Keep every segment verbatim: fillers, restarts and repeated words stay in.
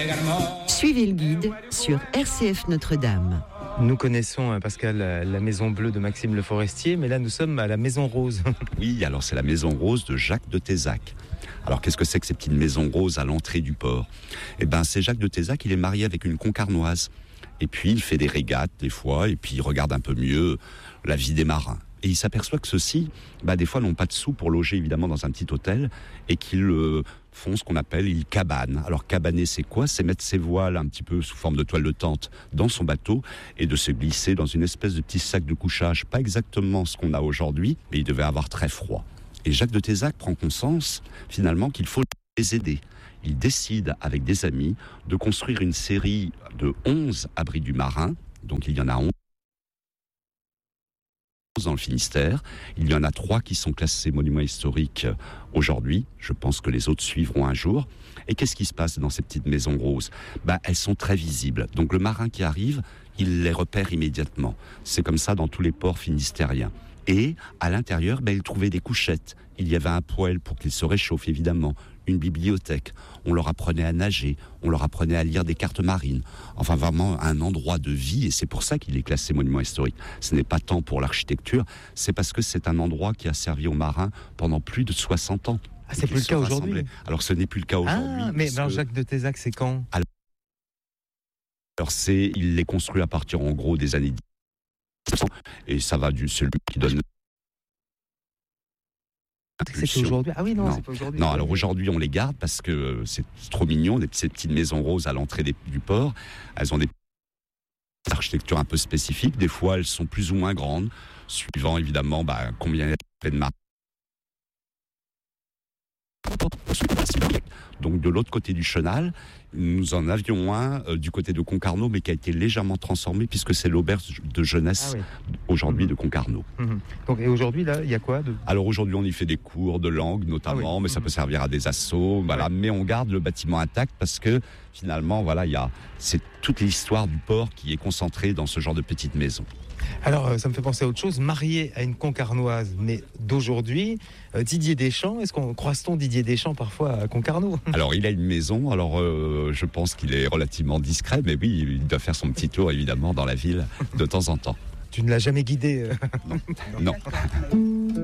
Suivez le guide sur R C F Notre-Dame. Nous connaissons, Pascal, la Maison Bleue de Maxime Le Forestier, mais là nous sommes à la Maison Rose. Oui, alors c'est la Maison Rose de Jacques de Tézac. Alors qu'est-ce que c'est que ces petites maisons roses à l'entrée du port ? Eh bien c'est Jacques de Tézac, il est marié avec une concarnoise. Et puis il fait des régates des fois, et puis il regarde un peu mieux la vie des marins. Et il s'aperçoit que ceux-ci, bah, des fois, n'ont pas de sous pour loger, évidemment, dans un petit hôtel, et qu'ils euh, font ce qu'on appelle, ils cabanent. Alors, cabaner, c'est quoi ? C'est mettre ses voiles un petit peu sous forme de toile de tente dans son bateau, et de se glisser dans une espèce de petit sac de couchage. Pas exactement ce qu'on a aujourd'hui, mais il devait avoir très froid. Et Jacques de Tézac prend conscience, finalement, qu'il faut les aider. Il décide, avec des amis, de construire une série de onze abris du marin. Donc, il y en a onze dans le Finistère. Il y en a trois qui sont classés monuments historiques aujourd'hui. Je pense que les autres suivront un jour. Et qu'est-ce qui se passe dans ces petites maisons roses ? Ben, elles sont très visibles. Donc le marin qui arrive, il les repère immédiatement. C'est comme ça dans tous les ports finistériens. Et à l'intérieur, ben, il trouvait des couchettes. Il y avait un poêle pour qu'ils se réchauffent, évidemment. Une bibliothèque. On leur apprenait à nager. On leur apprenait à lire des cartes marines. Enfin, vraiment un endroit de vie. Et c'est pour ça qu'il est classé monument historique. Ce n'est pas tant pour l'architecture. C'est parce que c'est un endroit qui a servi aux marins pendant plus de soixante ans. Ah, c'est plus le cas aujourd'hui. Alors, ce n'est plus le cas aujourd'hui. Ah, mais alors, Jacques de Tézac, c'est quand ? Alors, alors c'est, il l'est construit à partir, en gros, des années dix cents. Et ça va du celui qui donne... C'est aujourd'hui. Ah oui, non, non. c'est pas aujourd'hui. Non, alors aujourd'hui, on les garde parce que c'est trop mignon, ces petites maisons roses à l'entrée des, du port. Elles ont des architectures un peu spécifiques. Des fois, elles sont plus ou moins grandes, suivant évidemment bah, combien il y a de marins. Donc de l'autre côté du chenal, nous en avions un euh, du côté de Concarneau, mais qui a été légèrement transformé puisque c'est l'auberge de jeunesse ah oui. aujourd'hui mmh. de Concarneau. Mmh. Donc, et aujourd'hui, là, il y a quoi de... Alors aujourd'hui, on y fait des cours de langue notamment, ah oui. mais mmh. ça peut servir à des assos. Voilà. Ouais. Mais on garde le bâtiment intact parce que finalement, voilà, il y a, c'est toute l'histoire du port qui est concentrée dans ce genre de petite maison. Alors, ça me fait penser à autre chose. Marié à une Concarnoise, mais d'aujourd'hui, euh, Didier Deschamps, est-ce qu'on croise-t-on Didier Deschamps parfois à Concarneau ? Alors, il a une maison. Alors, euh, je pense qu'il est relativement discret, mais oui, il doit faire son petit tour, évidemment, dans la ville de temps en temps. Tu ne l'as jamais guidé euh... Non. non.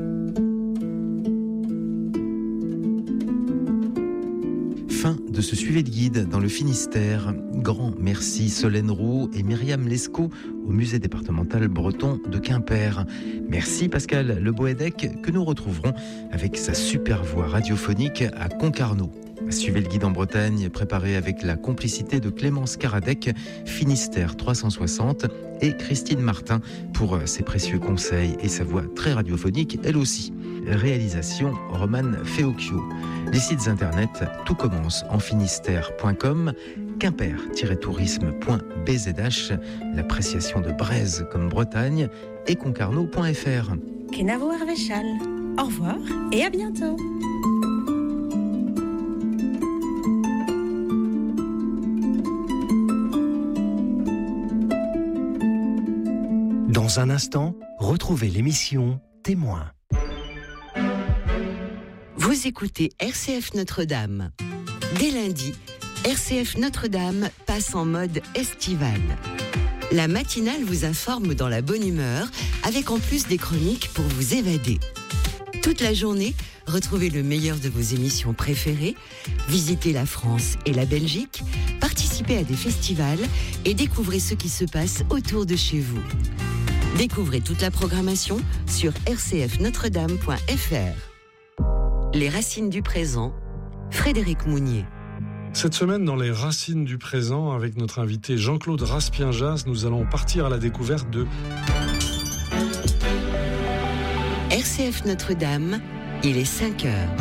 Fin de ce suivi de guide dans le Finistère. Grand merci Solène Roux et Myriam Lescaut au musée départemental breton de Quimper. Merci Pascal Le Boédec que nous retrouverons avec sa super voix radiophonique à Concarneau. Suivez le guide en Bretagne préparé avec la complicité de Clémence Karadec, Finistère trois cent soixante et Christine Martin pour ses précieux conseils et sa voix très radiophonique elle aussi. Réalisation Romane Feocchio. Les sites internet tout commence en finistère point com, quimper tiret tourisme point b z h, l'appréciation de Breizh comme Bretagne et concarneau point f r. Kenavo Arvéchal. Au revoir et à bientôt. Dans un instant, retrouvez l'émission Témoin. Vous écoutez R C F Notre-Dame. Dès lundi, R C F Notre-Dame passe en mode estival. La matinale vous informe dans la bonne humeur, avec en plus des chroniques pour vous évader. Toute la journée, retrouvez le meilleur de vos émissions préférées, visitez la France et la Belgique, participez à des festivals et découvrez ce qui se passe autour de chez vous. Découvrez toute la programmation sur r c f notre dame point f r. Les racines du présent, Frédéric Mounier. Cette semaine, dans les racines du présent, avec notre invité Jean-Claude Raspien-Jas, nous allons partir à la découverte de... R C F Notre-Dame, il est cinq heures.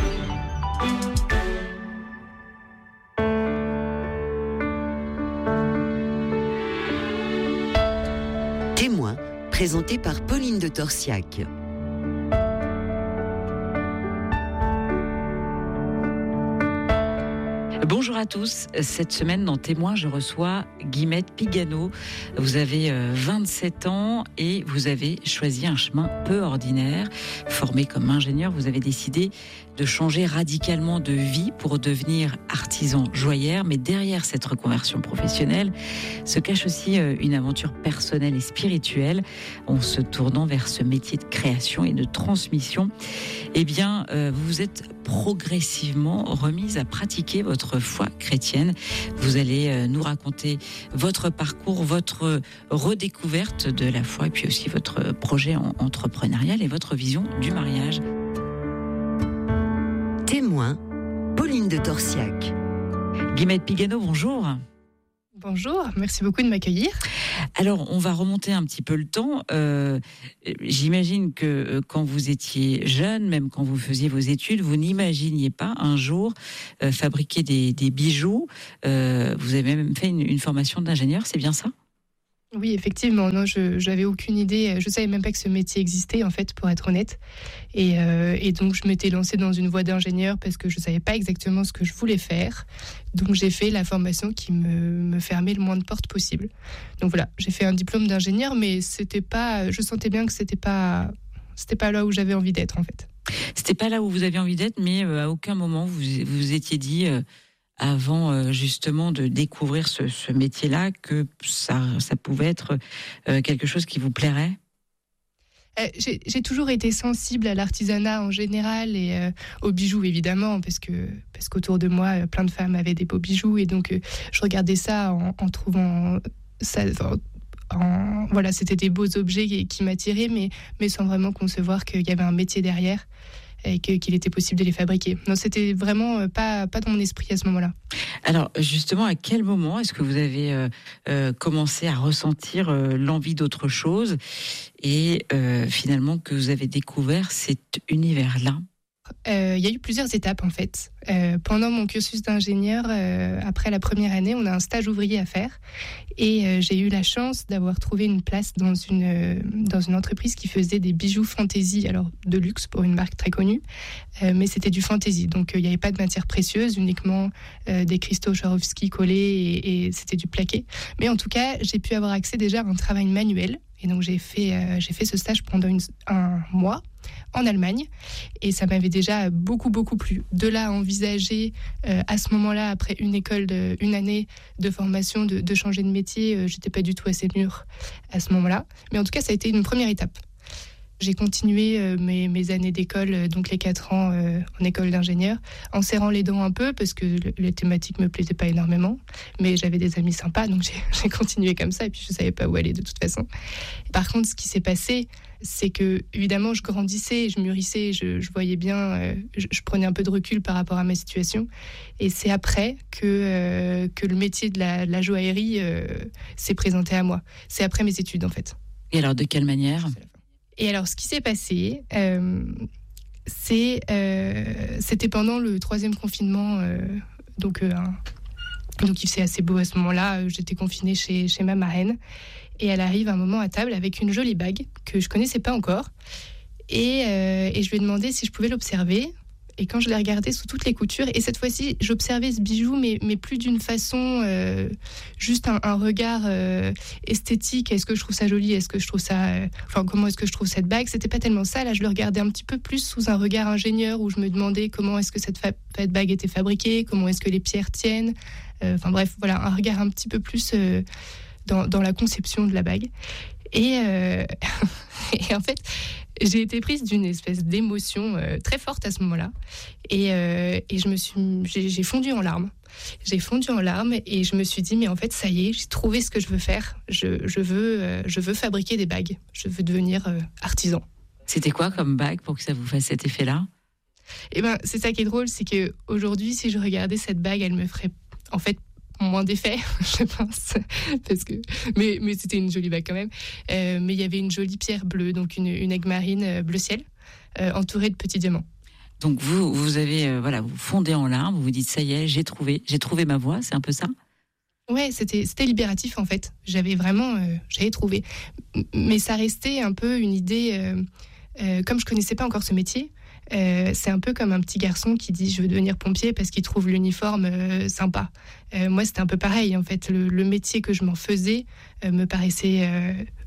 Témoin, présenté par Pauline de Torsiac. Bonjour à tous. Cette semaine, dans Témoin, je reçois Guillemette Pigano. Vous avez vingt-sept ans et vous avez choisi un chemin peu ordinaire. Formé comme ingénieur, vous avez décidé de changer radicalement de vie pour devenir artisan joaillère. Mais derrière cette reconversion professionnelle se cache aussi une aventure personnelle et spirituelle. En se tournant vers ce métier de création et de transmission, eh bien, euh, vous vous êtes progressivement remise à pratiquer votre foi chrétienne. Vous allez euh, nous raconter votre parcours, votre redécouverte de la foi et puis aussi votre projet en, entrepreneurial et votre vision du mariage. Témoin, Pauline de Torsiac. Guillemette Pigano, bonjour. Bonjour, merci beaucoup de m'accueillir. Alors, on va remonter un petit peu le temps. Euh, j'imagine que euh, quand vous étiez jeune, même quand vous faisiez vos études, vous n'imaginiez pas un jour euh, fabriquer des, des bijoux. Euh, vous avez même fait une, une formation d'ingénieur, c'est bien ça ? Oui, effectivement. Non, je j'avais aucune idée. Je savais même pas que ce métier existait, en fait, pour être honnête. Et, euh, et donc, je m'étais lancée dans une voie d'ingénieur parce que je savais pas exactement ce que je voulais faire. Donc, j'ai fait la formation qui me, me fermait le moins de portes possible. Donc voilà, j'ai fait un diplôme d'ingénieur, mais c'était pas. Je sentais bien que c'était pas. C'était pas là où j'avais envie d'être, en fait. C'était pas là où vous aviez envie d'être, mais euh, à aucun moment vous vous, vous étiez dit. Euh... avant euh, justement de découvrir ce, ce métier-là, que ça, ça pouvait être euh, quelque chose qui vous plairait ? euh, j'ai, j'ai toujours été sensible à l'artisanat en général et euh, aux bijoux évidemment, parce, que, parce qu'autour de moi, plein de femmes avaient des beaux bijoux et donc euh, je regardais ça en, en trouvant ça... En, en, voilà, c'était des beaux objets qui, qui m'attiraient, mais, mais sans vraiment concevoir qu'il y avait un métier derrière. Et que, qu'il était possible de les fabriquer. Non, c'était vraiment pas, pas dans mon esprit à ce moment-là. Alors, justement, à quel moment est-ce que vous avez euh, euh, commencé à ressentir euh, l'envie d'autre chose et euh, finalement que vous avez découvert cet univers-là ? Il euh, y a eu plusieurs étapes en fait. Euh, pendant mon cursus d'ingénieur, euh, après la première année, on a un stage ouvrier à faire et euh, j'ai eu la chance d'avoir trouvé une place dans une, euh, dans une entreprise qui faisait des bijoux fantaisie, alors de luxe pour une marque très connue, euh, mais c'était du fantaisie, donc il euh, n'y avait pas de matière précieuse, uniquement euh, des cristaux Swarovski collés et, et c'était du plaqué. Mais en tout cas, j'ai pu avoir accès déjà à un travail manuel et donc j'ai fait, euh, j'ai fait ce stage pendant une, un mois en Allemagne et ça m'avait déjà beaucoup beaucoup plu. De là à envisager euh, à ce moment-là, après une école, de, une année de formation, de, de changer de métier, euh, j'étais pas du tout assez mûre à ce moment-là. Mais en tout cas, ça a été une première étape. J'ai continué euh, mes, mes années d'école, euh, donc les quatre ans euh, en école d'ingénieur, en serrant les dents un peu parce que le, les thématiques me plaisaient pas énormément, mais j'avais des amis sympas, donc j'ai, j'ai continué comme ça et puis je savais pas où aller de toute façon. Par contre, ce qui s'est passé, c'est que évidemment, je grandissais, je mûrissais, je, je voyais bien, euh, je, je prenais un peu de recul par rapport à ma situation, et c'est après que euh, que le métier de la, de la joaillerie euh, s'est présenté à moi. C'est après mes études en fait. Et alors, de quelle manière ? Et alors, ce qui s'est passé, euh, c'est, euh, c'était pendant le troisième confinement. Euh, donc, euh, donc, il faisait assez beau à ce moment-là. J'étais confinée chez, chez ma marraine. Et elle arrive un moment à table avec une jolie bague que je ne connaissais pas encore. Et, euh, et je lui ai demandé si je pouvais l'observer. Et quand je l'ai regardé sous toutes les coutures, et cette fois-ci, j'observais ce bijou, mais, mais plus d'une façon, euh, juste un, un regard euh, esthétique. Est-ce que je trouve ça joli ? Est-ce que je trouve ça... Euh, enfin, comment est-ce que je trouve cette bague ? C'était pas tellement ça. Là, je le regardais un petit peu plus sous un regard ingénieur, où je me demandais comment est-ce que cette, fa- cette bague était fabriquée, comment est-ce que les pierres tiennent. Euh, enfin bref, voilà, un regard un petit peu plus euh, dans, dans la conception de la bague. Et, euh, et en fait... j'ai été prise d'une espèce d'émotion euh, très forte à ce moment-là. Et, euh, et je me suis, j'ai, j'ai fondu en larmes. J'ai fondu en larmes et je me suis dit, mais en fait, ça y est, j'ai trouvé ce que je veux faire. Je, je, veux, euh, je veux fabriquer des bagues. Je veux devenir euh, artisan. C'était quoi comme bague pour que ça vous fasse cet effet-là ? Eh ben, c'est ça qui est drôle, c'est qu'aujourd'hui, si je regardais cette bague, elle me ferait en fait moins d'effet, je pense, parce que mais mais c'était une jolie bague quand même. Euh, mais il y avait une jolie pierre bleue, donc une une aigue marine euh, bleu ciel, euh, entourée de petits diamants. Donc vous vous avez euh, voilà, vous fondez en larmes, vous vous dites ça y est, j'ai trouvé, j'ai trouvé ma voie, c'est un peu ça ? Ouais, c'était c'était libératif en fait. J'avais vraiment, euh, j'avais trouvé, mais ça restait un peu une idée. Euh, euh, comme je connaissais pas encore ce métier. Euh, c'est un peu comme un petit garçon qui dit je veux devenir pompier parce qu'il trouve l'uniforme euh, sympa. Euh, moi, c'était un peu pareil en fait. Le, le métier que je m'en faisais euh, me paraissait euh,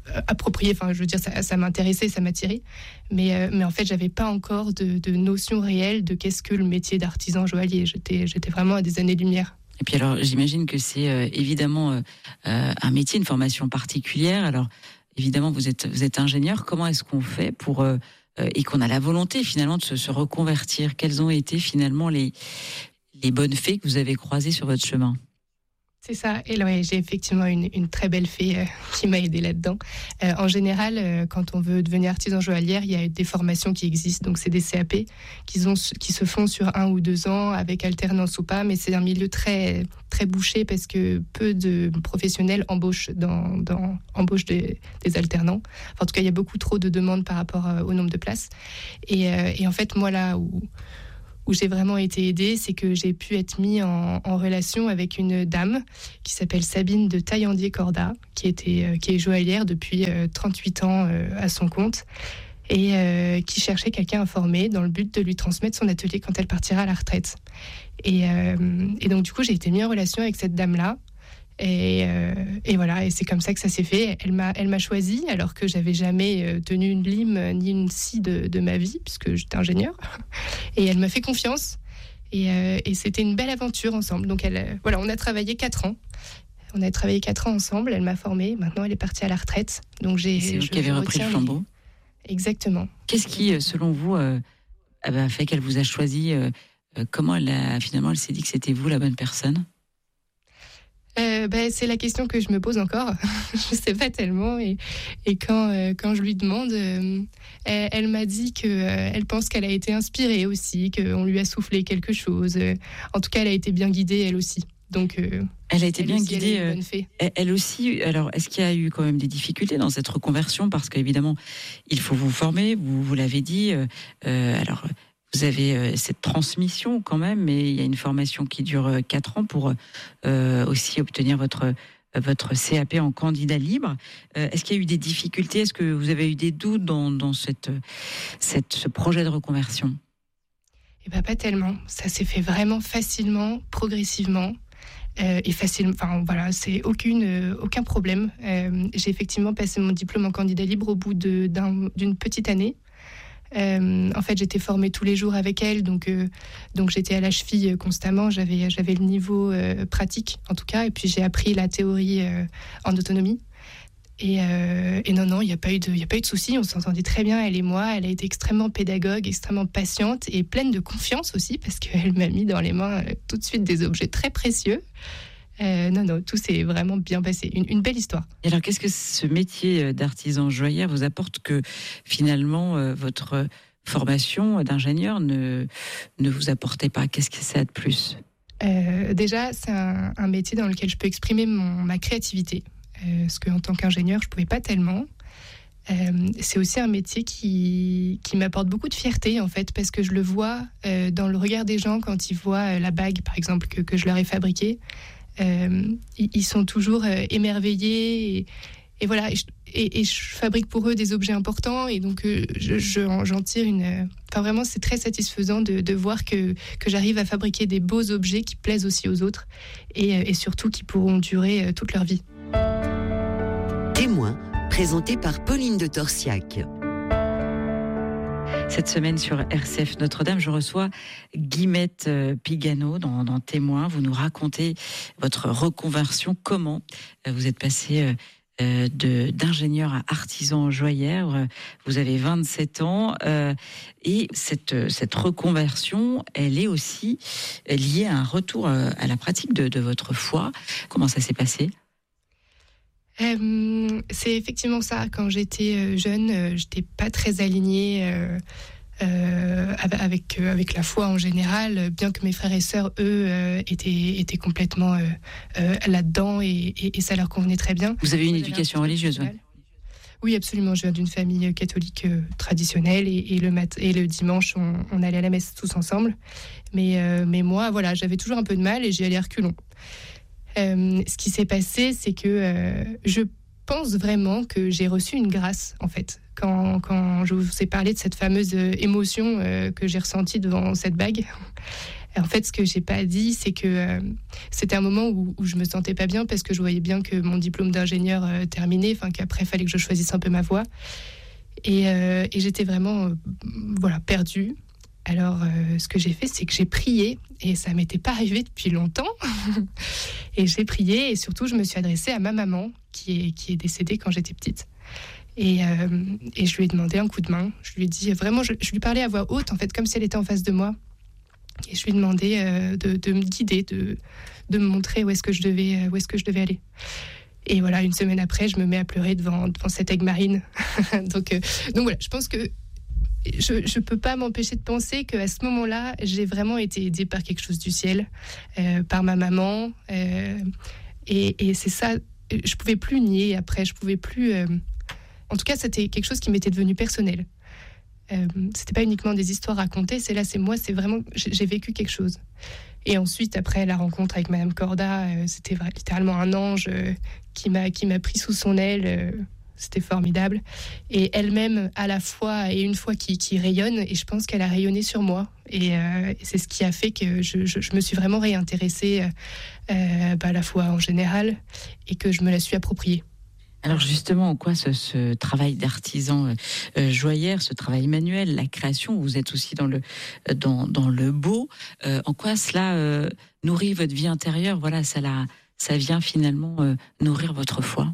approprié. Enfin, je veux dire, ça, ça m'intéressait, ça m'attirait. Mais, euh, mais en fait, j'avais pas encore de, de notion réelle de qu'est-ce que le métier d'artisan joaillier. J'étais, j'étais vraiment à des années-lumière. Et puis alors, j'imagine que c'est euh, évidemment euh, un métier, une formation particulière. Alors, évidemment, vous êtes, vous êtes ingénieur. Comment est-ce qu'on fait pour... Euh, et qu'on a la volonté finalement de se, se reconvertir? Quelles ont été finalement les, les bonnes fées que vous avez croisées sur votre chemin? C'est ça, et ouais, j'ai effectivement une, une très belle fée euh, qui m'a aidée là-dedans. Euh, en général, euh, quand on veut devenir artisan joaillière, il y a des formations qui existent, donc c'est des C A P qui, ont, qui se font sur un ou deux ans avec alternance ou pas, mais c'est un milieu très, très bouché parce que peu de professionnels embauchent, dans, dans, embauchent des, des alternants. Enfin, en tout cas, il y a beaucoup trop de demandes par rapport euh, au nombre de places. Et, euh, et en fait, moi là où... où j'ai vraiment été aidée, c'est que j'ai pu être mis en, en relation avec une dame qui s'appelle Sabine de Taillandier-Corda, qui, était, euh, qui est joaillière depuis euh, trente-huit ans euh, à son compte, et euh, qui cherchait quelqu'un à former dans le but de lui transmettre son atelier quand elle partira à la retraite. Et, euh, et donc du coup, j'ai été mis en relation avec cette dame-là, Et, euh, et voilà, et c'est comme ça que ça s'est fait. Elle m'a, elle m'a choisi alors que j'avais jamais tenu une lime ni une scie de, de ma vie puisque j'étais ingénieure. Et elle m'a fait confiance et, euh, et c'était une belle aventure ensemble. Donc elle, voilà, on a travaillé quatre ans. On a travaillé quatre ans ensemble. Elle m'a formée. Maintenant, elle est partie à la retraite. Donc j'ai. C'est vous qui avez repris le flambeau. Exactement. Qu'est-ce qui, selon vous, euh, a fait qu'elle vous a choisi euh, Comment elle a finalement, elle s'est dit que c'était vous la bonne personne? Euh, ben, c'est la question que je me pose encore. Je sais pas tellement. Et, et quand, euh, quand je lui demande, euh, elle, elle m'a dit qu'elle euh, pense qu'elle a été inspirée aussi, qu'on lui a soufflé quelque chose. En tout cas, elle a été bien guidée, elle aussi. Donc, euh, elle a été elle bien aussi, guidée. Elle, bonne fée. Elle, elle aussi. Alors, est-ce qu'il y a eu quand même des difficultés dans cette reconversion? Parce qu'évidemment, il faut vous former. Vous, vous l'avez dit. Euh, alors. Vous avez cette transmission quand même, mais il y a une formation qui dure quatre ans pour euh, aussi obtenir votre, votre C A P en candidat libre. Euh, est-ce qu'il y a eu des difficultés? Est-ce que vous avez eu des doutes dans, dans cette, cette, ce projet de reconversion? Eh ben, pas tellement. Ça s'est fait vraiment facilement, progressivement. Euh, et facile, enfin voilà, c'est aucune, euh, aucun problème. Euh, j'ai effectivement passé mon diplôme en candidat libre au bout de, d'un, d'une petite année. Euh, en fait, j'étais formée tous les jours avec elle, donc, euh, donc j'étais à la cheville constamment. J'avais, j'avais le niveau euh, pratique, en tout cas, et puis j'ai appris la théorie euh, en autonomie. Et, euh, et non, non, il n'y a pas eu de, il y a pas eu de souci. On s'entendait très bien, elle et moi. Elle a été extrêmement pédagogue, extrêmement patiente et pleine de confiance aussi, parce qu'elle m'a mis dans les mains euh, tout de suite des objets très précieux. Euh, non, non, tout s'est vraiment bien passé. Une, une belle histoire. Et alors, qu'est-ce que ce métier d'artisan joaillier vous apporte que finalement euh, votre formation d'ingénieur ne, ne vous apportait pas? Qu'est-ce que ça a de plus? euh, Déjà, c'est un, un métier dans lequel je peux exprimer mon, ma créativité. Euh, parce qu'en tant qu'ingénieur, je ne pouvais pas tellement. Euh, c'est aussi un métier qui, qui m'apporte beaucoup de fierté, en fait, parce que je le vois euh, dans le regard des gens quand ils voient la bague, par exemple, que, que je leur ai fabriquée. Euh, ils sont toujours euh, émerveillés et, et voilà et je, et, et je fabrique pour eux des objets importants et donc euh, je, je, j'en tire une euh, enfin vraiment c'est très satisfaisant de, de voir que, que j'arrive à fabriquer des beaux objets qui plaisent aussi aux autres et, et surtout qui pourront durer euh, toute leur vie. Témoin, présenté par Pauline de Torsiac. Cette semaine sur R C F Notre-Dame, je reçois Guillemette Pigano dans, dans Témoin. Vous nous racontez votre reconversion, comment vous êtes passé de, d'ingénieur à artisan joaillère. Vous avez vingt-sept ans euh, et cette, cette reconversion, elle est aussi liée à un retour à la pratique de, de votre foi. Comment ça s'est passé ? Euh, c'est effectivement ça. Quand j'étais jeune, euh, j'étais pas très alignée euh, euh, avec euh, avec la foi en général, bien que mes frères et sœurs, eux, euh, étaient étaient complètement euh, euh, là-dedans et, et, et ça leur convenait très bien. Vous avez une éducation religieuse, oui ? Oui, absolument. Je viens d'une famille catholique euh, traditionnelle et, et le mat- et le dimanche, on, on allait à la messe tous ensemble. Mais euh, mais moi, voilà, j'avais toujours un peu de mal et j'y allais à reculons. Euh, ce qui s'est passé, c'est que euh, je pense vraiment que j'ai reçu une grâce, en fait. Quand, quand je vous ai parlé de cette fameuse émotion euh, que j'ai ressentie devant cette bague, Et en fait, ce que j'ai pas dit, c'est que euh, c'était un moment où, où je me sentais pas bien parce que je voyais bien que mon diplôme d'ingénieur euh, terminait, enfin qu'après il fallait que je choisisse un peu ma voie. Et, euh, et j'étais vraiment, euh, voilà, perdue. Alors, euh, ce que j'ai fait, c'est que j'ai prié, et ça m'était pas arrivé depuis longtemps. Et j'ai prié, et surtout, je me suis adressée à ma maman, qui est, qui est décédée quand j'étais petite. Et, euh, et je lui ai demandé un coup de main. Je lui ai dit, vraiment, je, je lui parlais à voix haute, en fait, comme si elle était en face de moi. Et je lui ai demandé euh, de, de me guider, de, de me montrer où est-ce que je devais, où est-ce que je devais aller. Et voilà, une semaine après, je me mets à pleurer devant, devant cette aigue marine. donc, euh, donc voilà, je pense que je ne peux pas m'empêcher de penser qu'à ce moment-là, j'ai vraiment été aidée par quelque chose du ciel, euh, par ma maman. Euh, et, et c'est ça, je ne pouvais plus nier après, je ne pouvais plus... Euh, en tout cas, c'était quelque chose qui m'était devenu personnel. Euh, ce n'était pas uniquement des histoires racontées, c'est là, c'est moi, c'est vraiment... J'ai, j'ai vécu quelque chose. Et ensuite, après la rencontre avec Madame Corda, euh, c'était vrai, littéralement un ange euh, qui, m'a, qui m'a pris sous son aile... Euh, C'était formidable. Et elle-même, à la fois et une fois, qui, qui rayonne. Et je pense qu'elle a rayonné sur moi. Et, euh, et c'est ce qui a fait que je, je, je me suis vraiment réintéressée euh, bah, à la fois en général et que je me la suis appropriée. Alors justement, en quoi ce, ce travail d'artisan euh, joaillère, ce travail manuel, la création, vous êtes aussi dans le, dans, dans le beau, euh, en quoi cela euh, nourrit votre vie intérieure ? Voilà, ça, la, ça vient finalement euh, nourrir votre foi.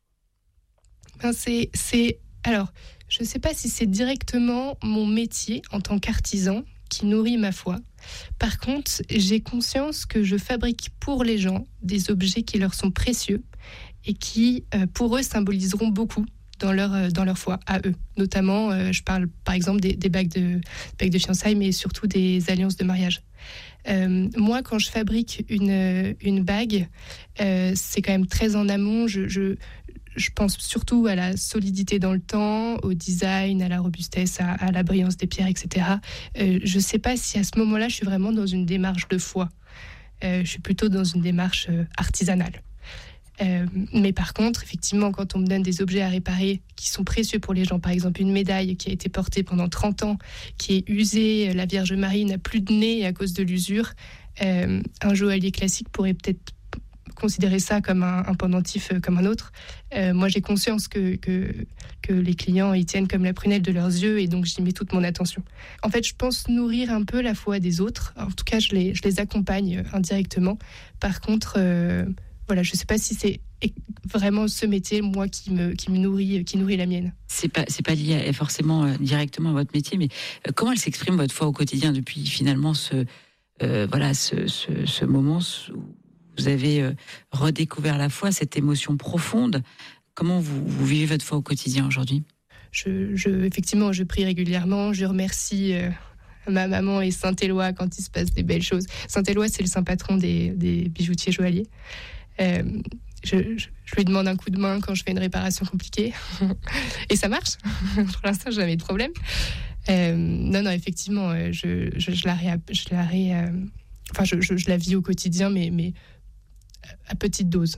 C'est, c'est, alors, je ne sais pas si c'est directement mon métier en tant qu'artisan qui nourrit ma foi. Par contre, j'ai conscience que je fabrique pour les gens des objets qui leur sont précieux et qui, euh, pour eux, symboliseront beaucoup dans leur, euh, dans leur foi, à eux. Notamment, euh, je parle par exemple des, des bagues de, bagues de fiançailles, mais surtout des alliances de mariage. Euh, moi, quand je fabrique une, une bague, euh, c'est quand même très en amont. Je... je Je pense surtout à la solidité dans le temps, au design, à la robustesse, à, à la brillance des pierres, et cetera. Euh, je ne sais pas si à ce moment-là, je suis vraiment dans une démarche de foi. Euh, je suis plutôt dans une démarche euh, artisanale. Euh, mais par contre, effectivement, quand on me donne des objets à réparer qui sont précieux pour les gens, par exemple une médaille qui a été portée pendant trente ans, qui est usée, la Vierge Marie n'a plus de nez à cause de l'usure, euh, un joaillier classique pourrait peut-être considérer ça comme un, un pendentif euh, comme un autre. Euh, moi, j'ai conscience que, que, que les clients y tiennent comme la prunelle de leurs yeux et donc j'y mets toute mon attention. En fait, je pense nourrir un peu la foi des autres. En tout cas, je les, je les accompagne indirectement. Par contre, euh, voilà, je ne sais pas si c'est vraiment ce métier, moi, qui me, qui me nourrit, qui nourrit la mienne. C'est pas, c'est pas lié forcément euh, directement à votre métier, mais euh, comment elle s'exprime, votre foi, au quotidien, depuis finalement ce, euh, voilà, ce, ce, ce moment où vous avez euh, redécouvert la foi, cette émotion profonde. Comment vous, vous vivez votre foi au quotidien aujourd'hui ? je, je, Effectivement, je prie régulièrement. Je remercie euh, ma maman et Saint-Éloi quand il se passe des belles choses. Saint-Éloi, c'est le saint patron des, des bijoutiers joailliers. Euh, je, je, je lui demande un coup de main quand je fais une réparation compliquée. Et ça marche. Pour l'instant, j'ai jamais de problème. Euh, non, non, effectivement, je, je, je la, ré, je la, ré, euh, enfin, je, je, je la vis au quotidien, mais... mais à petite dose.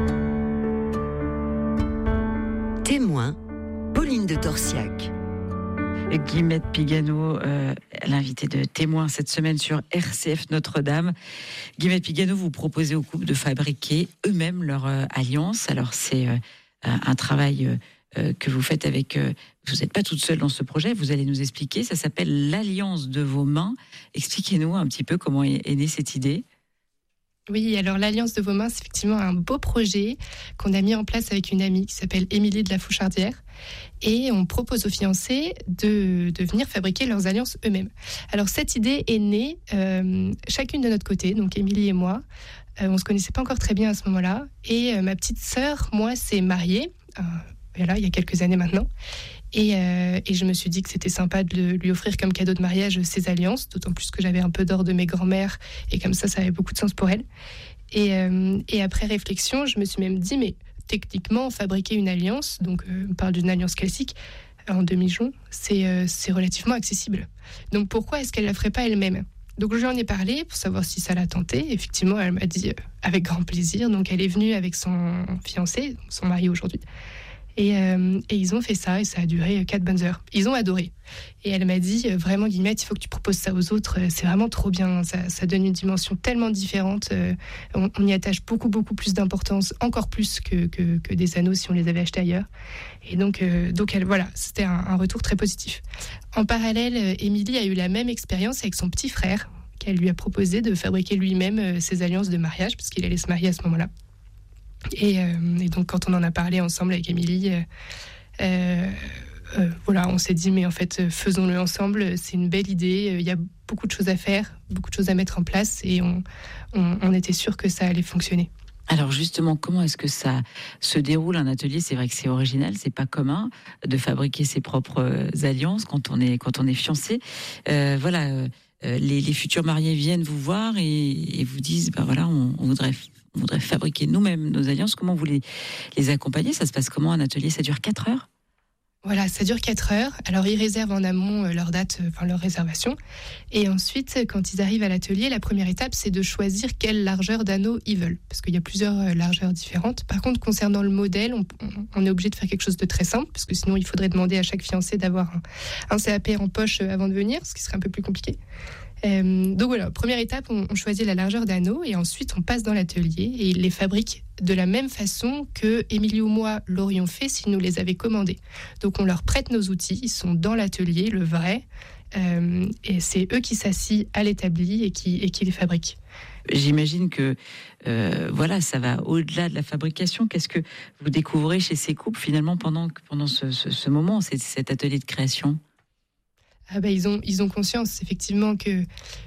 Témoin, Pauline de Torsiac. Guillemette Pigano, euh, l'invitée de Témoin cette semaine sur R C F Notre-Dame. Guillemette Pigano, vous proposez aux couples de fabriquer eux-mêmes leur euh, alliance. Alors c'est euh, un travail euh, que vous faites avec... Euh, vous n'êtes pas toute seule dans ce projet, vous allez nous expliquer. Ça s'appelle l'Alliance de vos mains. Expliquez-nous un petit peu comment est, est née cette idée. Oui, alors l'Alliance de vos mains, c'est effectivement un beau projet qu'on a mis en place avec une amie qui s'appelle Émilie de la Fouchardière. Et on propose aux fiancés de, de venir fabriquer leurs alliances eux-mêmes. Alors cette idée est née euh, chacune de notre côté, donc Émilie et moi. Euh, on ne se connaissait pas encore très bien à ce moment-là. Et euh, ma petite sœur, moi, s'est mariée, euh, voilà, il y a quelques années maintenant. Et, euh, et je me suis dit que c'était sympa de le, lui offrir comme cadeau de mariage ses alliances, d'autant plus que j'avais un peu d'or de mes grands-mères, et comme ça, ça avait beaucoup de sens pour elle. Et, euh, et après réflexion, je me suis même dit, mais techniquement, fabriquer une alliance, donc euh, on parle d'une alliance classique, en demi-jonc, c'est, euh, c'est relativement accessible. Donc pourquoi est-ce qu'elle ne la ferait pas elle-même ? Donc je lui en ai parlé pour savoir si ça la tentait. Effectivement, elle m'a dit euh, avec grand plaisir. Donc elle est venue avec son fiancé, son mari aujourd'hui. Et, euh, et ils ont fait ça, et ça a duré quatre bonnes heures. Ils ont adoré. Et elle m'a dit, euh, vraiment, Guillemette, il faut que tu proposes ça aux autres. Euh, c'est vraiment trop bien. Ça, ça donne une dimension tellement différente. Euh, on, on y attache beaucoup, beaucoup plus d'importance, encore plus que, que, que des anneaux si on les avait achetés ailleurs. Et donc, euh, donc elle, voilà, c'était un, un retour très positif. En parallèle, euh, Émilie a eu la même expérience avec son petit frère, qu'elle lui a proposé de fabriquer lui-même euh, ses alliances de mariage, parce qu'il allait se marier à ce moment-là. Et, euh, et donc, quand on en a parlé ensemble avec Émilie, euh, euh, euh, voilà, on s'est dit, mais en fait, faisons-le ensemble. C'est une belle idée. Il y a beaucoup de choses à faire, beaucoup de choses à mettre en place, et on, on, on était sûr que ça allait fonctionner. Alors justement, comment est-ce que ça se déroule un atelier ? C'est vrai que c'est original, c'est pas commun de fabriquer ses propres alliances quand on est quand on est fiancé. Euh, voilà, euh, les, les futurs mariés viennent vous voir et, et vous disent, ben voilà, on, on voudrait. On voudrait fabriquer nous-mêmes nos alliances. Comment vous les, les accompagnez ? Ça se passe comment un atelier ? Ça dure quatre heures ? Voilà, ça dure quatre heures. Alors, ils réservent en amont leur date, enfin leur réservation. Et ensuite, quand ils arrivent à l'atelier, la première étape, c'est de choisir quelle largeur d'anneau ils veulent. Parce qu'il y a plusieurs largeurs différentes. Par contre, concernant le modèle, on, on est obligé de faire quelque chose de très simple, parce que sinon, il faudrait demander à chaque fiancé d'avoir un, un C A P en poche avant de venir, ce qui serait un peu plus compliqué. Euh, donc voilà, première étape, on, on choisit la largeur d'anneau et ensuite on passe dans l'atelier et ils les fabriquent de la même façon que Émilie ou moi l'aurions fait s'ils nous les avaient commandés. Donc on leur prête nos outils, ils sont dans l'atelier, le vrai, euh, et c'est eux qui s'assient à l'établi et qui, et qui les fabriquent. J'imagine que euh, voilà, ça va au-delà de la fabrication. Qu'est-ce que vous découvrez chez ces couples finalement pendant, pendant ce, ce, ce moment, cet, cet atelier de création ? Ah bah, ils ont, ils ont conscience effectivement que,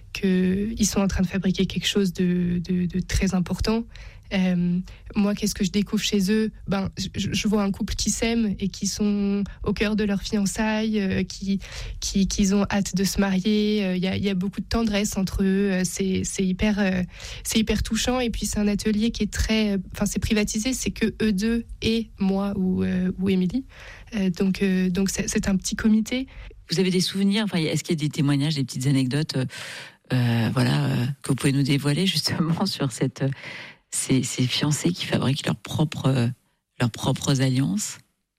que ils sont en train de fabriquer quelque chose de, de, de très important. Euh, moi, qu'est-ce que je découvre chez eux ? Ben, je, je vois un couple qui s'aime et qui sont au cœur de leur fiançailles, euh, qui, qui, qui ont hâte de se marier. Il euh, y, a, y a beaucoup de tendresse entre eux. C'est, c'est hyper, euh, c'est hyper touchant. Et puis c'est un atelier qui est très, enfin c'est privatisé. C'est que eux deux et moi ou euh, ou Émilie. Euh, donc euh, donc c'est, c'est un petit comité. Vous avez des souvenirs, enfin, est-ce qu'il y a des témoignages, des petites anecdotes euh, euh, voilà, euh, que vous pouvez nous dévoiler justement sur cette, euh, ces, ces fiancés qui fabriquent leurs propres, euh, leurs propres alliances ?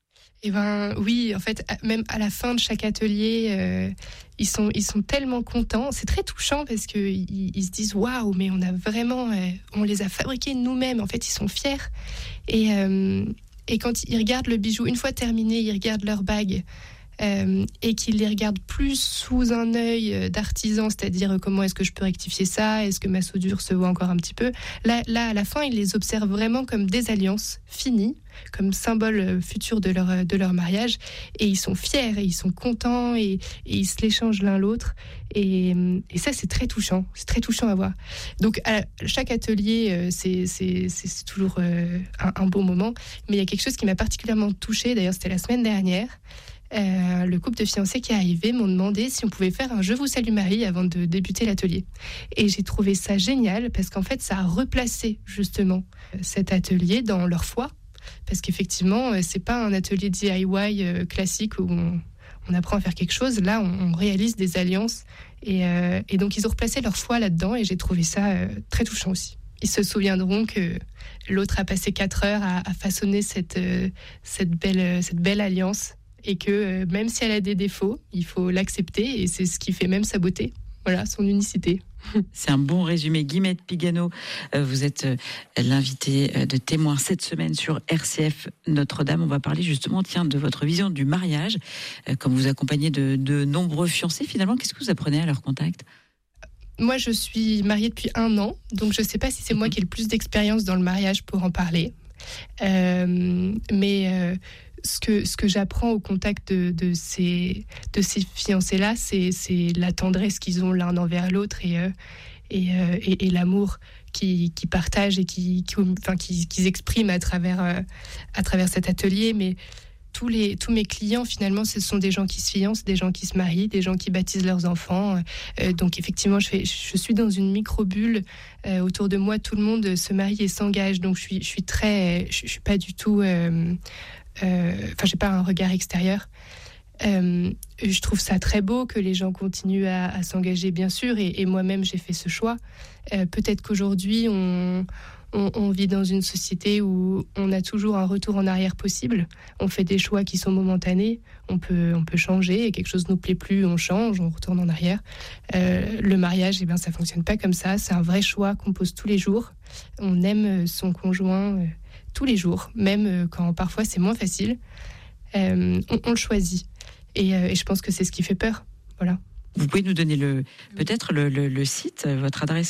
Eh ben oui, en fait, même à la fin de chaque atelier, euh, ils sont ils sont tellement contents. C'est très touchant parce que ils, ils se disent waouh, mais on a vraiment, euh, on les a fabriqués nous-mêmes. En fait, ils sont fiers. Et euh, et quand ils regardent le bijou, une fois terminé, ils regardent leur bague. Euh, et qu'ils les regardent plus sous un œil d'artisan, c'est-à-dire comment est-ce que je peux rectifier ça, est-ce que ma soudure se voit encore un petit peu. Là, là, à la fin, ils les observent vraiment comme des alliances finies, comme symbole futur de leur, de leur mariage, et ils sont fiers, et ils sont contents, et, et ils se l'échangent l'un l'autre, et, et ça, c'est très touchant, c'est très touchant à voir. Donc, à chaque atelier, c'est, c'est, c'est toujours un, un bon moment, mais il y a quelque chose qui m'a particulièrement touchée, d'ailleurs, c'était la semaine dernière. Euh, le couple de fiancés qui est arrivé m'ont demandé si on pouvait faire un « Je vous salue Marie » avant de débuter l'atelier. Et j'ai trouvé ça génial parce qu'en fait, ça a replacé justement cet atelier dans leur foi. Parce qu'effectivement, c'est pas un atelier D I Y classique où on, on apprend à faire quelque chose. Là, on, on réalise des alliances. Et, euh, et donc, ils ont replacé leur foi là-dedans et j'ai trouvé ça euh, très touchant aussi. Ils se souviendront que l'autre a passé quatre heures à, à façonner cette, euh, cette, belle, cette belle alliance. Et que euh, même si elle a des défauts, il faut l'accepter et c'est ce qui fait même sa beauté, voilà, son unicité. C'est un bon résumé. Guillemette Pigano, euh, vous êtes euh, l'invitée euh, de Témoin cette semaine sur R C F Notre-Dame. On va parler justement tiens, de votre vision du mariage. Euh, comme vous accompagnez de, de nombreux fiancés, finalement, qu'est-ce que vous apprenez à leur contact ? Moi, je suis mariée depuis un an, donc je ne sais pas si c'est moi qui ai le plus d'expérience dans le mariage pour en parler. Euh, mais... Euh, Ce que, ce que j'apprends au contact de, de, ces, de ces fiancés-là, c'est, c'est la tendresse qu'ils ont l'un envers l'autre et, euh, et, euh, et, et l'amour qu'ils, qu'ils partagent et qu'ils, qu'ils, enfin, qu'ils, qu'ils expriment à travers, euh, à travers cet atelier. Mais tous, les, tous mes clients, finalement, ce sont des gens qui se fiancent, des gens qui se marient, des gens qui baptisent leurs enfants. Euh, donc, effectivement, je, fais, je suis dans une micro-bulle. Euh, autour de moi, tout le monde se marie et s'engage. Donc, je suis, je suis très... Je, je suis pas du tout... Euh, Enfin, euh, j'ai pas un regard extérieur. Euh, je trouve ça très beau que les gens continuent à, à s'engager, bien sûr, et, et moi-même j'ai fait ce choix. Euh, peut-être qu'aujourd'hui on, on, on vit dans une société où on a toujours un retour en arrière possible. On fait des choix qui sont momentanés. On peut, on peut changer. Et quelque chose ne nous plaît plus, on change, on retourne en arrière. Euh, le mariage, eh ben, ça ne fonctionne pas comme ça. C'est un vrai choix qu'on pose tous les jours. On aime son conjoint euh, tous les jours, même euh, quand parfois c'est moins facile. Euh, on, on le choisit. Et, euh, et je pense que c'est ce qui fait peur. Voilà. Vous pouvez nous donner le, peut-être le, le, le site, votre adresse ?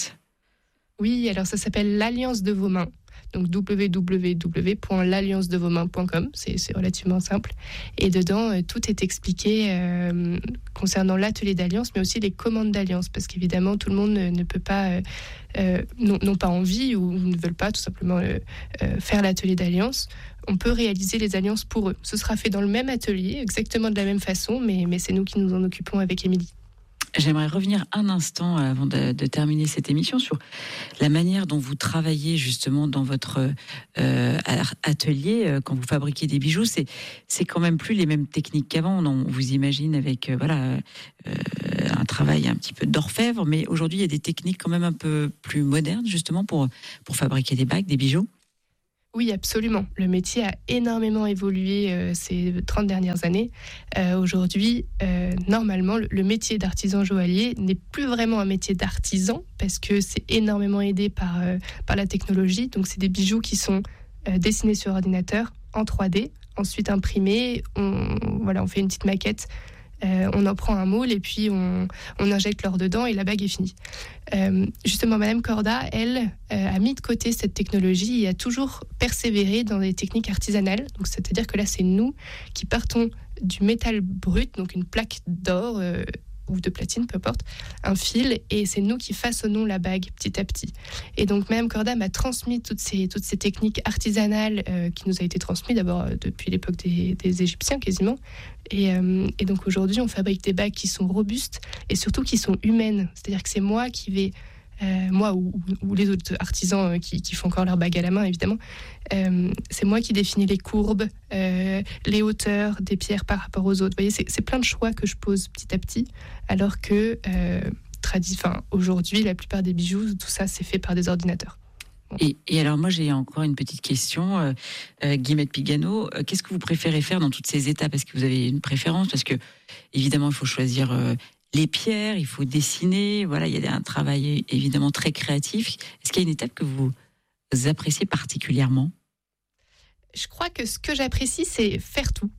Oui, alors ça s'appelle l'Alliance de vos mains. Donc w w w point l'alliance de vos mains point com, c'est, c'est relativement simple. Et dedans, euh, tout est expliqué euh, concernant l'atelier d'Alliance, mais aussi les commandes d'Alliance, parce qu'évidemment, tout le monde ne, ne peut pas, euh, euh, n'ont pas envie ou ne veulent pas tout simplement euh, euh, faire l'atelier d'Alliance. On peut réaliser les alliances pour eux. Ce sera fait dans le même atelier, exactement de la même façon, mais, mais c'est nous qui nous en occupons avec Émilie. J'aimerais revenir un instant avant de, de terminer cette émission sur la manière dont vous travaillez justement dans votre euh, atelier euh, quand vous fabriquez des bijoux. C'est, c'est quand même plus les mêmes techniques qu'avant. On vous imagine avec euh, voilà euh, un travail un petit peu d'orfèvre, mais aujourd'hui il y a des techniques quand même un peu plus modernes justement pour, pour fabriquer des bagues, des bijoux. Oui, absolument. Le métier a énormément évolué euh, ces trente dernières années. Euh, aujourd'hui, euh, normalement, le, le métier d'artisan joaillier n'est plus vraiment un métier d'artisan parce que c'est énormément aidé par, euh, par la technologie. Donc, c'est des bijoux qui sont euh, dessinés sur ordinateur en trois D, ensuite imprimés. On, voilà, on fait une petite maquette. Euh, on en prend un moule et puis on, on injecte l'or dedans et la bague est finie. Euh, justement, Madame Corda, elle, euh, a mis de côté cette technologie et a toujours persévéré dans des techniques artisanales. Donc, c'est-à-dire que là, c'est nous qui partons du métal brut, donc une plaque d'or euh, ou de platine, peu importe, un fil, et c'est nous qui façonnons la bague petit à petit. Et donc, Madame Corda m'a transmis toutes ces, toutes ces techniques artisanales euh, qui nous a été transmises d'abord euh, depuis l'époque des, des Égyptiens quasiment. Et, euh, et donc aujourd'hui, on fabrique des bagues qui sont robustes et surtout qui sont humaines. C'est-à-dire que c'est moi qui vais, euh, moi ou, ou les autres artisans euh, qui, qui font encore leurs bagues à la main, évidemment, euh, c'est moi qui définis les courbes, euh, les hauteurs des pierres par rapport aux autres. Vous voyez, c'est, c'est plein de choix que je pose petit à petit, alors que euh, tradi- enfin, aujourd'hui, la plupart des bijoux, tout ça, c'est fait par des ordinateurs. Et, et alors moi j'ai encore une petite question, euh, euh, Guillemette Pigano, euh, qu'est-ce que vous préférez faire dans toutes ces étapes ? Est-ce que vous avez une préférence ? Parce que évidemment il faut choisir euh, les pierres, il faut dessiner, voilà, il y a un travail évidemment très créatif. Est-ce qu'il y a une étape que vous appréciez particulièrement ? Je crois que ce que j'apprécie, c'est faire tout.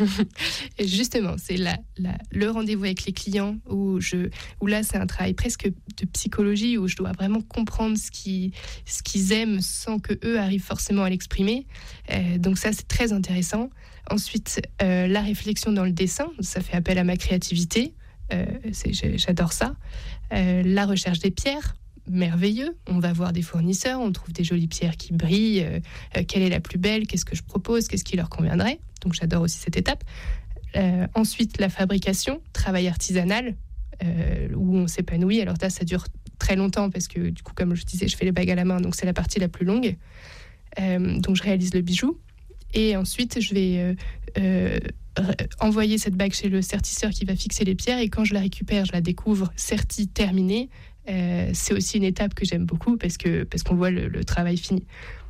Et justement, c'est la, la, le rendez-vous avec les clients où, je, où là, c'est un travail presque de psychologie où je dois vraiment comprendre ce, qui, ce qu'ils aiment sans qu'eux arrivent forcément à l'exprimer. Euh, donc ça, c'est très intéressant. Ensuite, euh, la réflexion dans le dessin, ça fait appel à ma créativité. Euh, c'est, j'adore ça. Euh, la recherche des pierres. Merveilleux, on va voir des fournisseurs, on trouve des jolies pierres qui brillent, euh, euh, quelle est la plus belle, qu'est-ce que je propose, qu'est-ce qui leur conviendrait, donc j'adore aussi cette étape. Euh, ensuite la fabrication, travail artisanal, euh, où on s'épanouit, alors là ça dure très longtemps parce que du coup comme je disais je fais les bagues à la main, donc c'est la partie la plus longue, euh, donc je réalise le bijou, et ensuite je vais euh, euh, envoyer cette bague chez le sertisseur qui va fixer les pierres, et quand je la récupère, je la découvre sertie, terminée. Euh, c'est aussi une étape que j'aime beaucoup parce, que, parce qu'on voit le, le travail fini.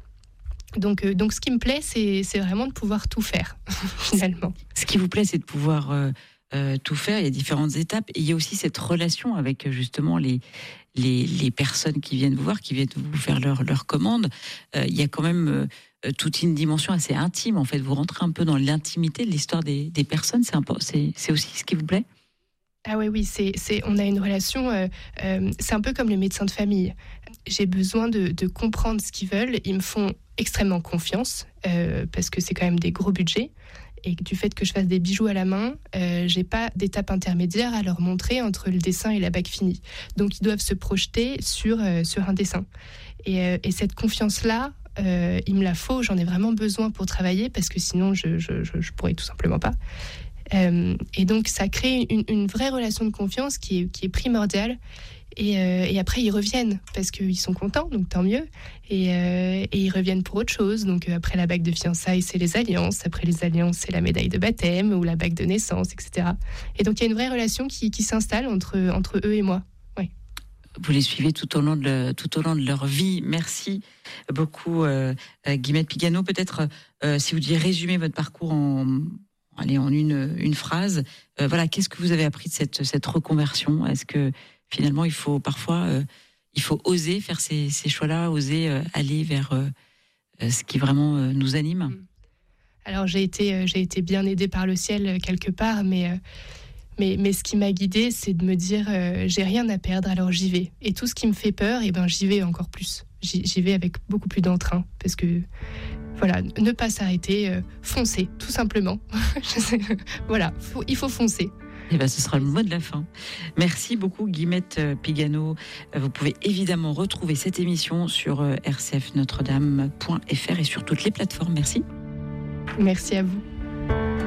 Donc, euh, donc ce qui me plaît, c'est, c'est vraiment de pouvoir tout faire, finalement. Ce qui vous plaît, c'est de pouvoir euh, euh, tout faire. Il y a différentes étapes. Et il y a aussi cette relation avec justement les, les, les personnes qui viennent vous voir, qui viennent vous faire leurs leur commandes. Euh, il y a quand même euh, toute une dimension assez intime. En fait, vous rentrez un peu dans l'intimité de l'histoire des, des personnes. C'est, un peu, c'est, c'est aussi ce qui vous plaît ? Ah oui, oui, c'est, c'est, on a une relation, euh, euh, c'est un peu comme le médecin de famille. J'ai besoin de, de comprendre ce qu'ils veulent. Ils me font extrêmement confiance euh, parce que c'est quand même des gros budgets. Et du fait que je fasse des bijoux à la main, euh, j'ai pas d'étape intermédiaire à leur montrer entre le dessin et la bague finie. Donc ils doivent se projeter sur, euh, sur un dessin. Et, euh, et cette confiance-là, euh, il me la faut, j'en ai vraiment besoin pour travailler parce que sinon je, je, je, je pourrais tout simplement pas. Euh, et donc ça crée une, une vraie relation de confiance qui est, qui est primordiale, et, euh, et après ils reviennent parce qu'ils sont contents, donc tant mieux, et, euh, et ils reviennent pour autre chose. Donc euh, après la bague de fiançailles, c'est les alliances, après les alliances, c'est la médaille de baptême ou la bague de naissance, et cetera. Et donc il y a une vraie relation qui, qui s'installe entre, entre eux et moi. Oui. vous les suivez tout au long de, tout au long de leur vie. Merci beaucoup, euh, Guillemette Pigano. Peut-être, euh, si vous deviez résumer votre parcours en, allez, en une, une phrase, euh, voilà, qu'est-ce que vous avez appris de cette, cette reconversion ? Est-ce que finalement, il faut parfois, euh, il faut oser faire ces, ces choix-là, oser euh, aller vers euh, ce qui vraiment euh, nous anime ? Alors, j'ai été, euh, j'ai été bien aidée par le ciel euh, quelque part, mais... Euh, Mais, mais ce qui m'a guidée, c'est de me dire euh, j'ai rien à perdre, alors j'y vais. Et tout ce qui me fait peur, eh ben, j'y vais encore plus. J'y, j'y vais avec beaucoup plus d'entrain. Parce que, voilà, ne pas s'arrêter, euh, foncer, tout simplement. Je sais, voilà, faut, il faut foncer. Eh ben, ce sera le mot de la fin. Merci beaucoup, Guillemette Pigano. Vous pouvez évidemment retrouver cette émission sur r c f notre dame point f r et sur toutes les plateformes. Merci. Merci à vous.